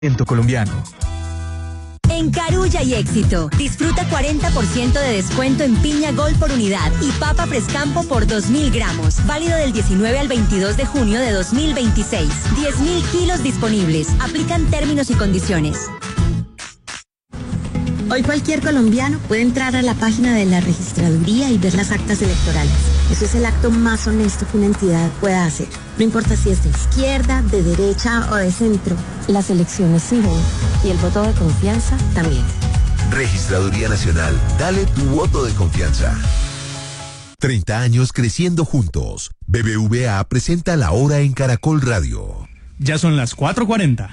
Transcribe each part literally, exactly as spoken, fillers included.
colombiano. En Carulla y Éxito, disfruta cuarenta por ciento de descuento en piña Gol por unidad y papa Frescampo por dos mil gramos. Válido del diecinueve al veintidós de junio de dos mil veintiséis. diez mil kilos disponibles. Aplican términos y condiciones. Hoy cualquier colombiano puede entrar a la página de la registraduría y ver las actas electorales. Eso es el acto más honesto que una entidad pueda hacer. No importa si es de izquierda, de derecha o de centro. Las elecciones siguen y el voto de confianza también. Registraduría Nacional. Dale tu voto de confianza. treinta años creciendo juntos. B B V A presenta La Hora en Caracol Radio. Ya son las cuatro cuarenta.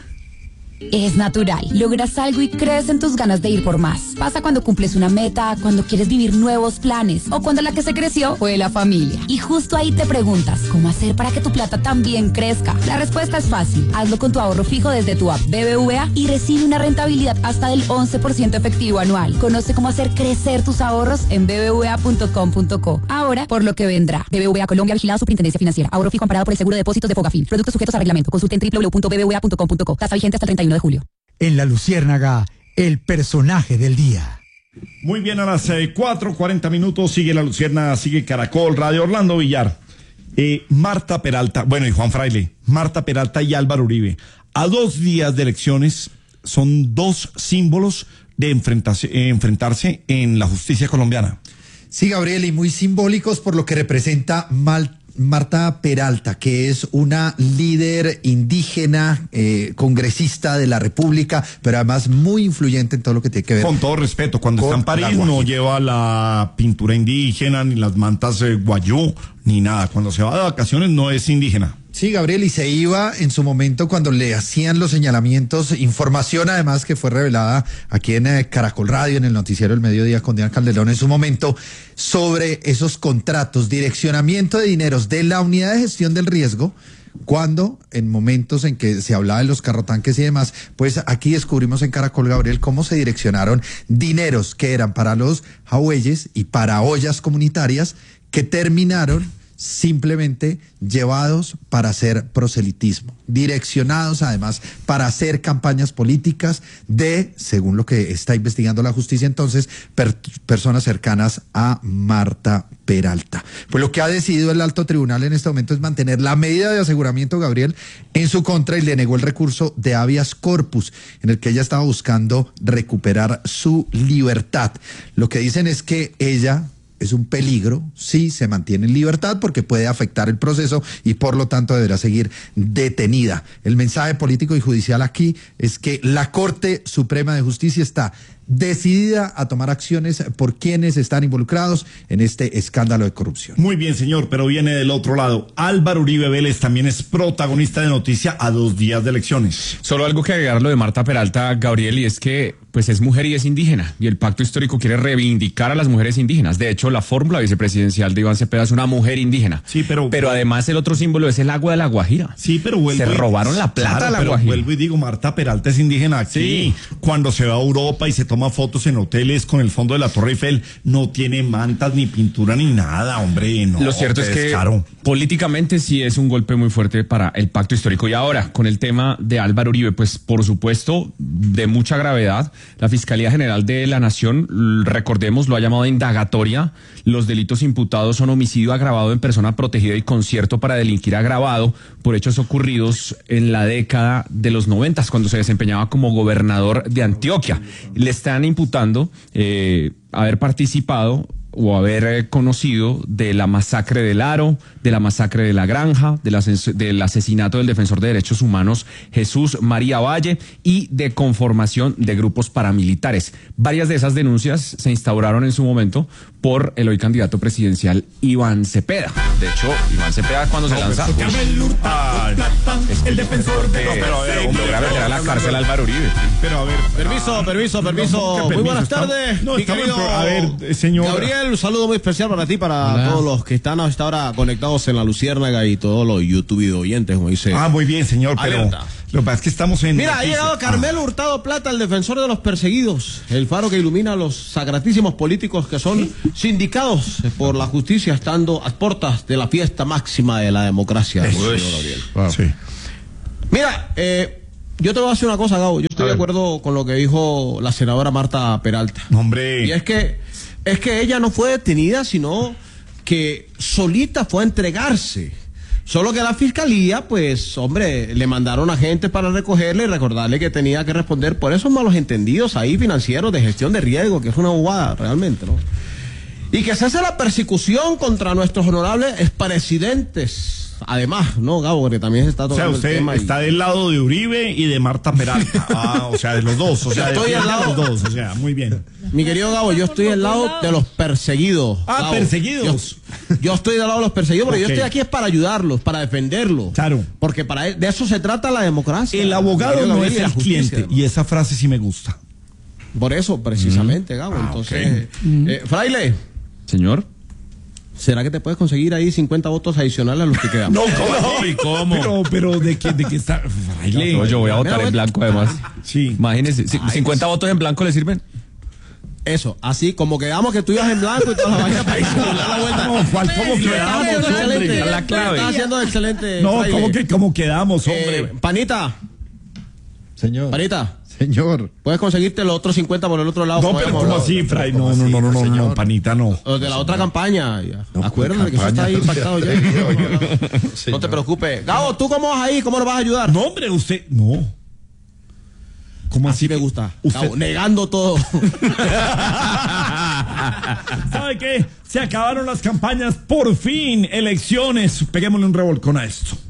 Es natural. Logras algo y crees en tus ganas de ir por más. Pasa cuando cumples una meta, cuando quieres vivir nuevos planes o cuando la que se creció fue la familia. Y justo ahí te preguntas, ¿cómo hacer para que tu plata también crezca? La respuesta es fácil. Hazlo con tu ahorro fijo desde tu app B B V A y recibe una rentabilidad hasta del once por ciento efectivo anual. Conoce cómo hacer crecer tus ahorros en b b v a punto com punto co. Ahora, por lo que vendrá. B B V A Colombia, vigilado Superintendencia Financiera. Ahorro fijo amparado por el Seguro de Depósitos de Fogafín. Productos sujetos a reglamento. Consulte en w w w punto b b v a punto com punto co. Tasa vigente hasta el treinta y uno de julio. En La Luciérnaga, el personaje del día. Muy bien, a las eh, cuatro cuarenta minutos sigue La Luciérnaga, sigue Caracol Radio. Orlando Villar, eh, Marta Peralta, bueno, y Juan Fraile, Marta Peralta y Álvaro Uribe. A dos días de elecciones son dos símbolos de enfrentarse, eh, enfrentarse en la justicia colombiana. Sí, Gabriel, y muy simbólicos por lo que representa Mal Marta Peralta, que es una líder indígena, eh, congresista de la República, pero además muy influyente en todo lo que tiene que ver. Con todo respeto, cuando está en París no lleva la pintura indígena, ni las mantas eh, guayú, ni nada. Cuando se va de vacaciones no es indígena. Sí, Gabriel, y se iba en su momento cuando le hacían los señalamientos, información además que fue revelada aquí en eh, Caracol Radio, en el noticiero del mediodía con Diana Calderón en su momento, sobre esos contratos, direccionamiento de dineros de la unidad de gestión del riesgo, cuando en momentos en que se hablaba de los carrotanques y demás, pues aquí descubrimos en Caracol, Gabriel, cómo se direccionaron dineros que eran para los jagüeyes y para ollas comunitarias que terminaron simplemente llevados para hacer proselitismo, direccionados además para hacer campañas políticas de, según lo que está investigando la justicia entonces, per personas cercanas a Marta Peralta. Pues lo que ha decidido el alto tribunal en este momento es mantener la medida de aseguramiento, Gabriel, en su contra y le negó el recurso de habeas corpus, en el que ella estaba buscando recuperar su libertad. Lo que dicen es que ella es un peligro si se mantiene en libertad porque puede afectar el proceso y por lo tanto deberá seguir detenida. El mensaje político y judicial aquí es que la Corte Suprema de Justicia está decidida a tomar acciones por quienes están involucrados en este escándalo de corrupción. Muy bien, señor, pero viene del otro lado. Álvaro Uribe Vélez también es protagonista de noticia a dos días de elecciones. Solo algo que agregar lo de Marta Peralta, Gabriel, y es que pues es mujer y es indígena, y el pacto histórico quiere reivindicar a las mujeres indígenas. De hecho, la fórmula vicepresidencial de Iván Cepeda es una mujer indígena. Sí, pero... Pero además el otro símbolo es el agua de la Guajira. Sí, pero vuelvo... Se robaron la plata claro, a la pero Guajira. Vuelvo y digo, Marta Peralta es indígena aquí. Sí. Cuando se va a Europa y se toma fotos en hoteles con el fondo de la Torre Eiffel, no tiene mantas, ni pintura, ni nada, hombre, no. Lo cierto es que caro. políticamente sí es un golpe muy fuerte para el pacto histórico. Y ahora, con el tema de Álvaro Uribe, pues por supuesto, de mucha gravedad, la Fiscalía General de la Nación, recordemos, lo ha llamado indagatoria. Los delitos imputados son homicidio agravado en persona protegida y concierto para delinquir agravado por hechos ocurridos en la década de los noventas, cuando se desempeñaba como gobernador de Antioquia. Le están imputando eh, haber participado o haber eh, conocido de la masacre del Aro, de la masacre de la Granja, de la, del asesinato del defensor de derechos humanos Jesús María Valle y de conformación de grupos paramilitares. Varias de esas denuncias se instauraron en su momento por el hoy candidato presidencial Iván Cepeda. De hecho, Iván Cepeda cuando no, se lanza pues, ah, es el defensor de logra meter a la cárcel a Álvaro Uribe. Pero a ver, permiso, permiso, permiso. Muy buenas tardes. No, estamos, a ver, señor Gabriel, un saludo muy especial para ti, para Hola. todos los que están hasta ahora conectados en La Luciérnaga y todos los YouTube oyentes, como dice. Ah, muy bien, señor, pero alerta. Lo que pasa es que estamos en... Mira, ha llegado Carmelo ah. Hurtado Plata, el defensor de los perseguidos, el faro que ilumina a los sagratísimos políticos que son ¿Sí? sindicados por la justicia, estando a puertas de la fiesta máxima de la democracia. Wow. Wow. Sí. Mira, eh, Yo te voy a decir una cosa, Gabo. Yo estoy de acuerdo con lo que dijo la senadora Marta Peralta. Hombre. Y es que, es que ella no fue detenida, sino que solita fue a entregarse. Solo que la fiscalía, pues, hombre, le mandaron agentes para recogerle y recordarle que tenía que responder por esos malos entendidos ahí financieros de gestión de riesgo, que es una bobada realmente, ¿no? Y que se hace la persecución contra nuestros honorables expresidentes. Además, ¿no, Gabo? Porque también se está tocando o sea, usted el tema. está y... del lado de Uribe y de Marta Peralta. Ah, o sea, de los dos. O sea, estoy de al lado de los dos. O sea, muy bien. Mi querido Gabo, yo estoy al lado de los perseguidos. Ah, Gabo. perseguidos. Yo, yo estoy del lado de los perseguidos porque Okay. yo estoy aquí es para ayudarlos, para defenderlos. Claro. Porque para de eso se trata la democracia. El abogado no es la el justicia, cliente. hermano. Y esa frase sí me gusta. Por eso, precisamente, Gabo. Ah, Entonces, ok. eh, Fraile. Señor. ¿Será que te puedes conseguir ahí cincuenta votos adicionales a los que quedan? No, ¿cómo? ¿Y cómo? Pero, pero, ¿de qué, de qué está? Fraile. No, yo voy a votar Mira, en blanco además. Sí. Imagínese, ci- cincuenta votos en blanco le sirven. Eso, así como quedamos que tú ibas en blanco y toda la vaina para dar la vuelta. No, ¿cuál, cómo Estás quedamos, haciendo hombre? excelente. La clave. Estás haciendo excelente. No, Fraile. ¿cómo que cómo quedamos, hombre? Eh, panita, Señor. panita. Señor. Puedes conseguirte los otros cincuenta por el otro lado. No, como pero habíamos ¿cómo hablado. así, Fray? No, ¿Cómo no, así, no, no, no, no, señor? panita, no. Los de la otra campaña. Ya. No, Acuérdate que eso está ahí campaña, pactado ya. No Señor. te preocupes. Gabo, ¿tú cómo vas ahí? ¿Cómo nos vas a ayudar? No, hombre, usted, no. ¿Cómo Así así me que- gusta. Usted, Gabo, negando todo. ¿sabe qué? Se acabaron las campañas, por fin, elecciones. Peguémosle un revolcón a esto.